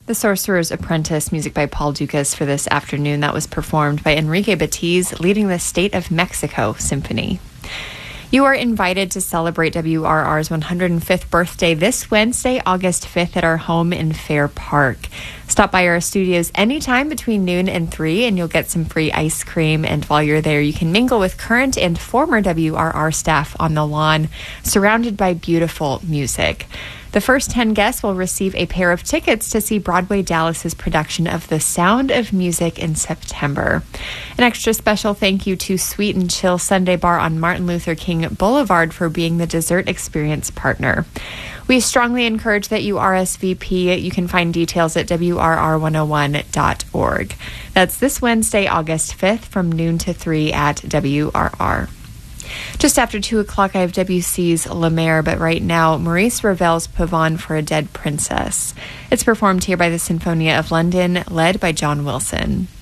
The Sorcerer's Apprentice, music by Paul Dukas for this afternoon. That was performed by Enrique Batiz, leading the State of Mexico Symphony. You are invited to celebrate WRR's 105th birthday this Wednesday, August 5th at our home in Fair Park. Stop by our studios anytime between noon and 3 and you'll get some free ice cream. And while you're there, you can mingle with current and former WRR staff on the lawn, surrounded by beautiful music. The first 10 guests will receive a pair of tickets to see Broadway Dallas's production of The Sound of Music in September. An extra special thank you to Sweet and Chill Sunday Bar on Martin Luther King Boulevard for being the dessert experience partner. We strongly encourage that you RSVP. You can find details at WRR101.org. That's this Wednesday, August 5th from noon to 3 at WRR. Just after 2 o'clock, I have WC's La Mer, but right now, Maurice Ravel's Pavane for a Dead Princess. It's performed here by the Sinfonia of London, led by John Wilson.